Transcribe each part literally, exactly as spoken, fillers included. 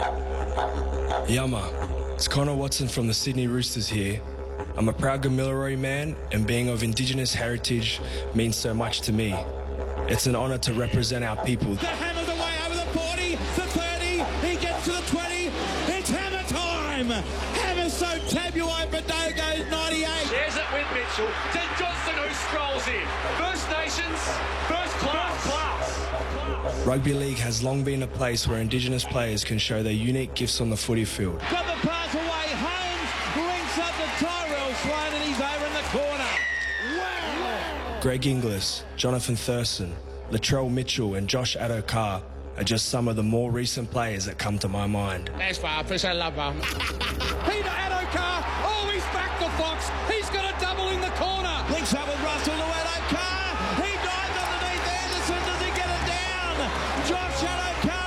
Yama, it's Connor Watson from the Sydney Roosters here. I'm a proud Gamilaroi man, and being of Indigenous heritage means so much to me. It's an honour to represent our people. The hammer's away over the forty, the thirty, he gets to the twenty, it's hammer time! Hammer's so tabuai, Badoo goes ninety-eight. There's it with Mitchell, then Johnston who scrolls in. First Nations, first class. First class. Rugby league has long been a place where Indigenous players can show their unique gifts on the footy field. Got the pass away, Holmes links up to Tyrell Sloan and he's over in the corner. Wow! Greg Inglis, Jonathan Thurston, Latrell Mitchell and Josh Adokar are just some of the more recent players that come to my mind. Thanks, Farfus, I love him. Peter Adokar, oh, he's back to Fox. He's got a double in the corner. Links up with Russell to Adokar. He dives underneath Anderson. Does he get it down? Josh Adokar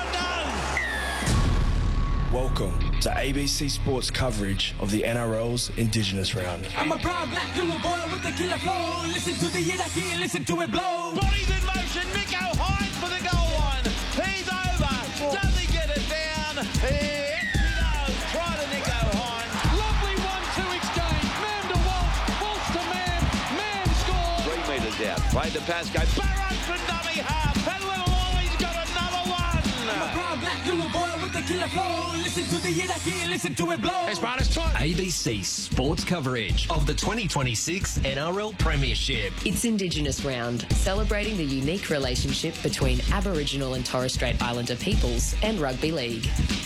does. Welcome to A B C Sports coverage of the N R L's Indigenous Round. I'm a proud black little boy with a killer flow. Listen to the hit, I hear, listen to it blow. Bodies in motion. Nico Hines for the goal line. He's over. Does he get it down? Yes, he does. Try to Nico Hines. Lovely one two exchange. Man to Walsh. Walsh to man. Man scores. Three metres out. Played the pass, go. Barrow for dummy half. And little Ollie's got another one. I'm a proud black little boy with a killer flow. Listen to the hit, I hear, listen to it blow. Esparta's try. A B C Sports coverage of the twenty twenty-six N R L Premiership. It's Indigenous Round, celebrating the unique relationship between Aboriginal and Torres Strait Islander peoples and rugby league.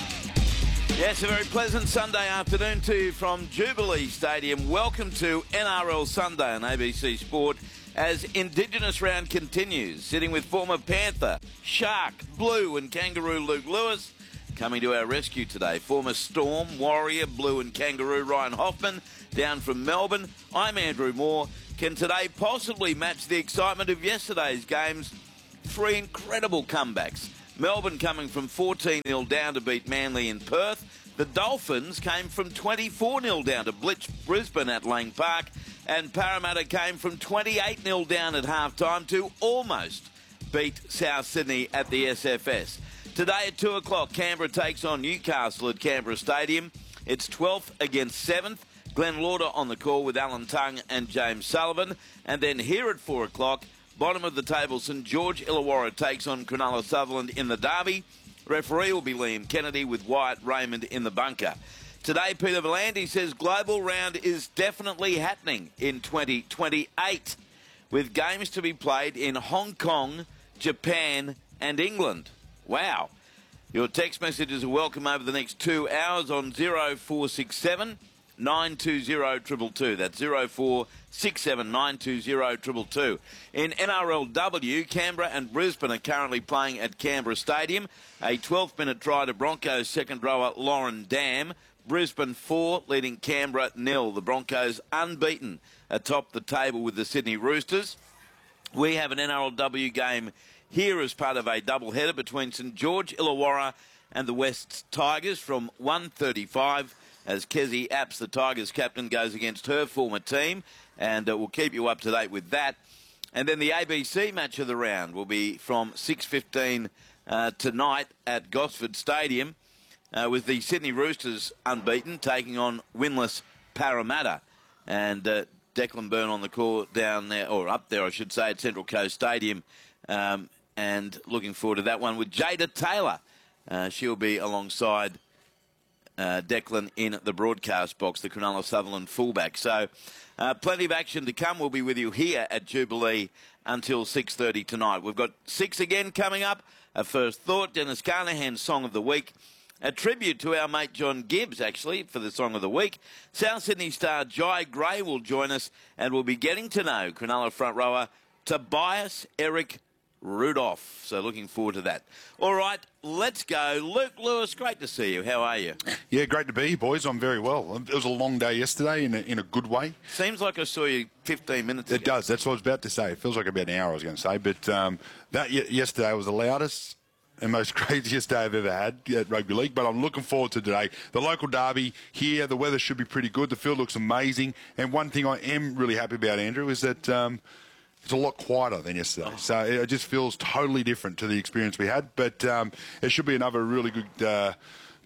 Yes, a very pleasant Sunday afternoon to you from Jubilee Stadium. Welcome to N R L Sunday on A B C Sport as Indigenous Round continues. Sitting with former Panther, Shark, Blue and Kangaroo Luke Lewis. Coming to our rescue today, former Storm, Warrior, Blue and Kangaroo Ryan Hoffman, down from Melbourne. I'm Andrew Moore. Can today possibly match the excitement of yesterday's games? Three incredible comebacks. Melbourne coming from fourteen nil down to beat Manly in Perth. The Dolphins came from twenty-four nil down to blitz Brisbane at Lang Park. And Parramatta came from twenty-eight nil down at half-time to almost beat South Sydney at the S F S. Today at two o'clock, Canberra takes on Newcastle at Canberra Stadium. It's twelfth against seventh. Glenn Lauder on the call with Alan Tongue and James Sullivan. And then here at four o'clock, bottom of the table, St George Illawarra takes on Cronulla Sutherland in the derby. Referee will be Liam Kennedy with Wyatt Raymond in the bunker. Today, Peter V'landys says Global Round is definitely happening in twenty twenty-eight, with games to be played in Hong Kong, Japan and England. Wow. Your text messages are welcome over the next two hours on zero four six seven, nine two zero, two two two. That's zero four six seven, nine two zero, two two two. In N R L W, Canberra and Brisbane are currently playing at Canberra Stadium. A twelfth minute try to Broncos second rower Lauren Dam. Brisbane four, leading Canberra nil. The Broncos unbeaten atop the table with the Sydney Roosters. We have an N R L W game here as part of a doubleheader between St George Illawarra and the West Tigers from one thirty-five as Kezi Apps, the Tigers captain, goes against her former team, and uh, we'll keep you up to date with that. And then the A B C match of the round will be from six fifteen uh, tonight at Gosford Stadium uh, with the Sydney Roosters unbeaten taking on winless Parramatta. And uh, Declan Byrne on the call down there, or up there I should say, at Central Coast Stadium. Um, and looking forward to that one with Jada Taylor. Uh, she'll be alongside uh, Declan in the broadcast box, the Cronulla Sutherland fullback. So uh, plenty of action to come. We'll be with you here at Jubilee until six thirty tonight. We've got six again coming up. A first thought, Dennis Carnahan's Song of the Week. A tribute to our mate John Gibbs, actually, for the Song of the Week. South Sydney star Jai Gray will join us, and we'll be getting to know Cronulla front rower Tobias Eric Rudolph. So looking forward to that. All right, let's go. Luke Lewis, great to see you. How are you? Yeah, great to be here, boys. I'm very well. It was a long day yesterday in a, in a good way. Seems like I saw you fifteen minutes ago. It does. That's what I was about to say. It feels like about an hour, I was going to say. But um, that y- yesterday was the loudest and most craziest day I've ever had at rugby league, but I'm looking forward to today. The local derby here, the weather should be pretty good. The field looks amazing. And one thing I am really happy about, Andrew, is that um, it's a lot quieter than yesterday. Oh. So it just feels totally different to the experience we had. But um, it should be another really good uh,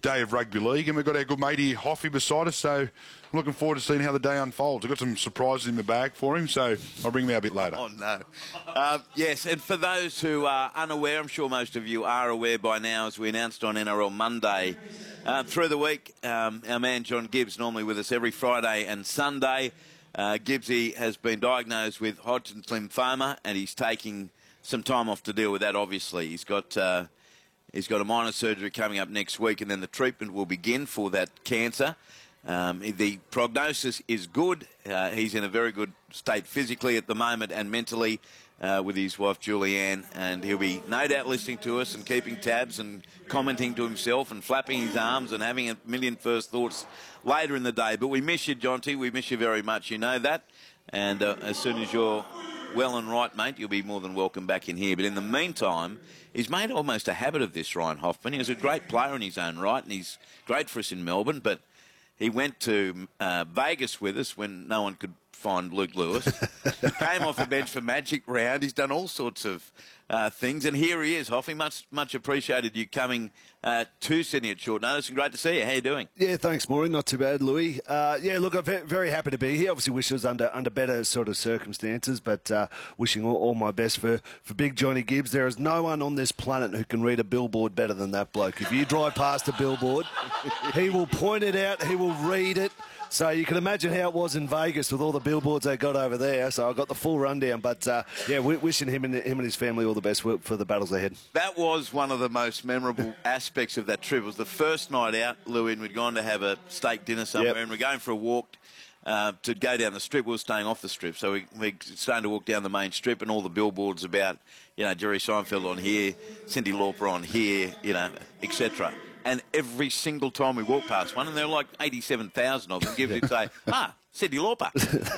day of rugby league, and we've got our good mate here, Hoffy, beside us, so I'm looking forward to seeing how the day unfolds. I've got some surprises in the bag for him, so I'll bring them out a bit later. Oh, no. Uh, yes, and for those who are unaware, I'm sure most of you are aware by now, as we announced on N R L Monday, uh, through the week, um, our man John Gibbs, normally with us every Friday and Sunday, uh, Gibbsy has been diagnosed with Hodgkin's lymphoma, and he's taking some time off to deal with that, obviously. He's got... Uh, He's got a minor surgery coming up next week, and then the treatment will begin for that cancer. Um, the prognosis is good. Uh, he's in a very good state physically at the moment and mentally uh, with his wife Julianne, and he'll be no doubt listening to us and keeping tabs and commenting to himself and flapping his arms and having a million first thoughts later in the day. But we miss you, Jonty. We miss you very much. You know that. And uh, as soon as you're well and right, mate, you'll be more than welcome back in here. But in the meantime, he's made almost a habit of this, Ryan Hoffman. He was a great player in his own right, and he's great for us in Melbourne, but he went to uh, Vegas with us when no one could find Luke Lewis. Came off the bench for Magic Round. He's done all sorts of uh, things, and here he is, Hoffy. Much, much appreciated you coming uh, to Sydney at short notice, and great to see you. How you doing? Yeah, thanks, Maury. Not too bad, Louis. Uh, yeah, look, I'm very happy to be here. Obviously, wish it was under under better sort of circumstances, but uh, wishing all, all my best for, for big Johnny Gibbs. There is no one on this planet who can read a billboard better than that bloke. If you drive past a billboard, he will point it out, he will read it. So you can imagine how it was in Vegas with all the billboards they got over there. So I got the full rundown. But, uh, yeah, wishing him and, him and his family all the best for, for the battles ahead. That was one of the most memorable aspects of that trip. It was the first night out, Louis, and we'd gone to have a steak dinner somewhere, yep. and we're going for a walk uh, to go down the strip. We were staying off the strip. So we, we're starting to walk down the main strip, and all the billboards about, you know, Jerry Seinfeld on here, Cyndi Lauper on here, you know, et cetera. And every single time we walk past one, and there were like eighty-seven thousand of them, Gibbs would say, ah, Cyndi Lauper.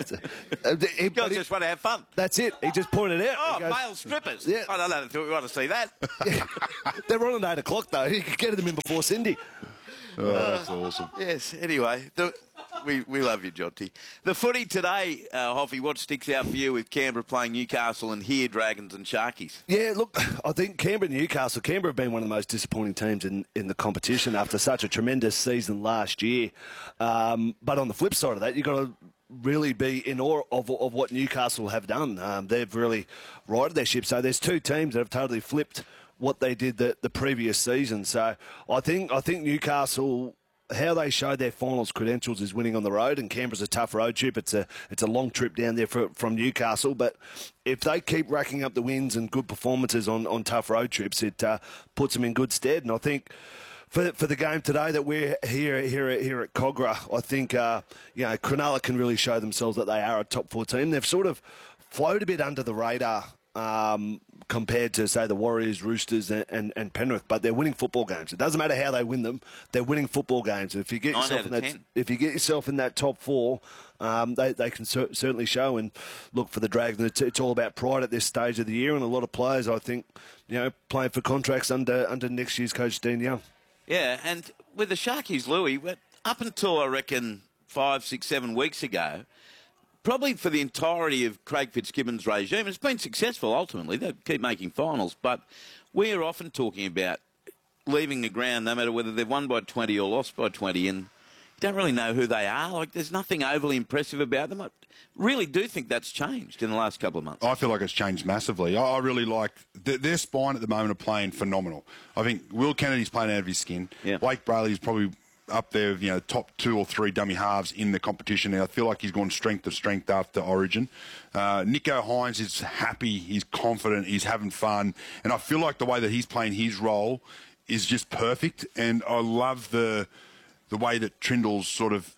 You guys just want to have fun. That's it. He just pointed out. Oh, goes, male strippers. Yeah. I don't know if we want to see that. They're on at eight o'clock, though. You could get them in before Cindy. Oh, that's awesome. Yes, anyway, the, we, we love you, Jonty. The footy today, uh, Hoffy, what sticks out for you with Canberra playing Newcastle and here Dragons and Sharkies? Yeah, look, I think Canberra and Newcastle, Canberra have been one of the most disappointing teams in, in the competition after such a tremendous season last year. Um, but on the flip side of that, you've got to really be in awe of, of what Newcastle have done. Um, they've really righted their ship. So there's two teams that have totally flipped what they did the, the previous season. So I think I think Newcastle, how they showed their finals credentials is winning on the road, and Canberra's a tough road trip. It's a it's a long trip down there for, from Newcastle, but if they keep racking up the wins and good performances on, on tough road trips, it uh, puts them in good stead. And I think for for the game today that we're here here here at Cogra, I think uh, you know Cronulla can really show themselves that they are a top four team. They've sort of floated a bit under the radar Um, compared to, say, the Warriors, Roosters and, and, and Penrith, but they're winning football games. It doesn't matter how they win them; they're winning football games. If you get Nine yourself out in of that, ten. if you get yourself in that top four, um, they they can cer- certainly show. And look, for the Dragons, it's, it's all about pride at this stage of the year, and a lot of players, I think, you know, playing for contracts under under next year's coach Dean Young. Yeah, and with the Sharkies, Louis, up until I reckon five, six, seven weeks ago, probably for the entirety of Craig Fitzgibbon's regime, it's been successful ultimately. They keep making finals, but we're often talking about leaving the ground no matter whether they've won by twenty or lost by twenty, and you don't really know who they are. Like, there's nothing overly impressive about them. I really do think that's changed in the last couple of months. I feel like it's changed massively. I, I really like th- their spine at the moment are playing phenomenal. I think Will Kennedy's playing out of his skin. Yeah. Blake Brayley's probably up there, you know, top two or three dummy halves in the competition. Now, I feel like he's gone strength to strength after Origin. Uh, Nico Hines is happy, he's confident, he's having fun, and I feel like the way that he's playing his role is just perfect. And I love the the way that Trindle's sort of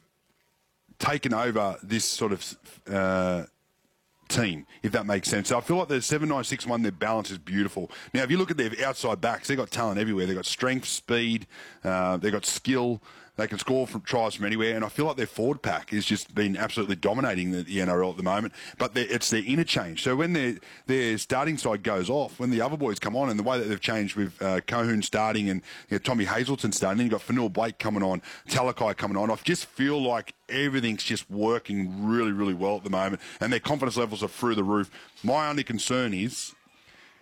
taken over this sort of uh, team, if that makes sense. So I feel like the seven nine six one, their balance is beautiful. Now, if you look at their outside backs, they've got talent everywhere. They've got strength, speed, uh, they've got skill. They can score from tries from anywhere, and I feel like their forward pack has just been absolutely dominating the, the N R L at the moment. But it's their interchange. So when their their starting side goes off, when the other boys come on, and the way that they've changed with uh, Cohoon starting and you know, Tommy Hazelton starting, then you've got Fanil Blake coming on, Talakai coming on. I just feel like everything's just working really, really well at the moment, and their confidence levels are through the roof. My only concern is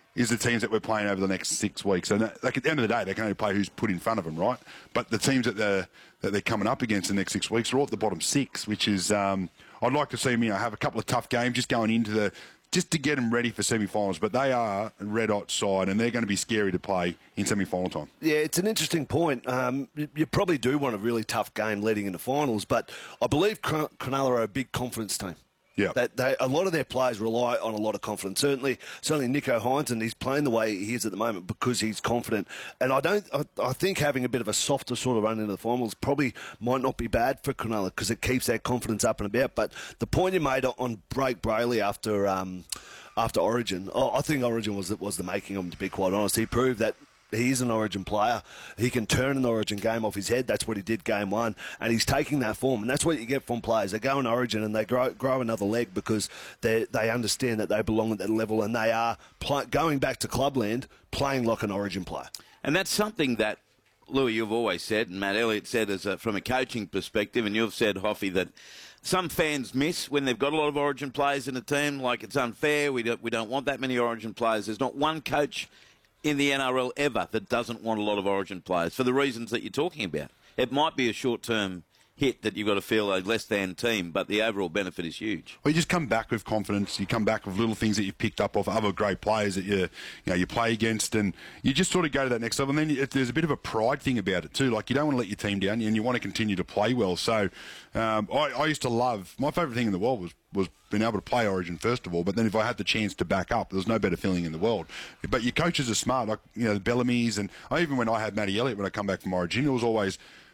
is the teams that we're playing over the next six weeks. And that, like at the end of the day, they can only play who's put in front of them, right? But the teams that they're, that they're coming up against the next six weeks are all at the bottom six, which is um, I'd like to see them, you know, have a couple of tough games just going into the just to get them ready for semi-finals. But they are a red-hot side, and they're going to be scary to play in semi-final time. Yeah, it's an interesting point. Um, you, you probably do want a really tough game leading into finals, but I believe Cron- Cronulla are a big confidence team. Yeah, that they, a lot of their players rely on a lot of confidence. Certainly, certainly Nicho Hynes, and he's playing the way he is at the moment because he's confident. And I don't, I, I think having a bit of a softer sort of run into the finals probably might not be bad for Cronulla because it keeps their confidence up and about. But the point you made on Blake Brayley after um, after Origin, oh, I think Origin was was the making of him. To be quite honest, he proved that. He is an Origin player. He can turn an Origin game off his head. That's what he did game one. And he's taking that form. And that's what you get from players. They go in Origin and they grow, grow another leg because they they understand that they belong at that level and they are play, going back to Clubland playing like an Origin player. And that's something that, Louis, you've always said, and Matt Elliott said as a, from a coaching perspective, and you've said, Hoffy, that some fans miss when they've got a lot of Origin players in a team. Like, it's unfair. We don't, we don't want that many Origin players. There's not one coach in the N R L ever that doesn't want a lot of Origin players for the reasons that you're talking about. It might be a short-term hit that you've got to feel a less-than team, but the overall benefit is huge. Well, you just come back with confidence. You come back with little things that you've picked up off other great players that you, you know, you play against, and you just sort of go to that next level. And then you, there's a bit of a pride thing about it too. Like, you don't want to let your team down, and you want to continue to play well. So um, I, I used to love, my favourite thing in the world was was being able to play Origin first of all, but then if I had the chance to back up, there's no better feeling in the world. But your coaches are smart, like, you know, the Bellamy's, and I, even when I had Matty Elliott when I come back from Origin, it was always,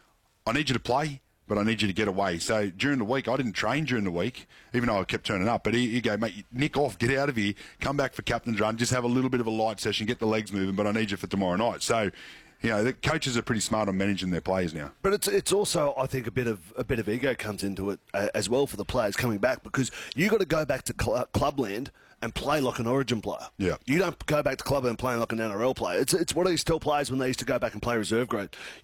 I need you to play, but I need you to get away. So during the week, I didn't train during the week, even though I kept turning up. But he, he go, mate, nick off, get out of here, come back for captain's run, just have a little bit of a light session, get the legs moving, but I need you for tomorrow night. So, you know, the coaches are pretty smart on managing their players now. But it's it's also, I think, a bit of a bit of ego comes into it uh, as well for the players coming back, because you got to go back to cl- Clubland and play like an Origin player. Yeah. You don't go back to Clubland playing like an N R L player. It's it's what I used to tell players when they used to go back and play reserve grade.